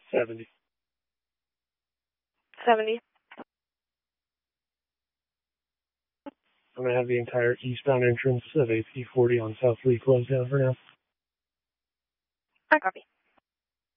70. 70. I'm going to have the entire eastbound entrance of AP40 on South Lee closed down for now. I copy.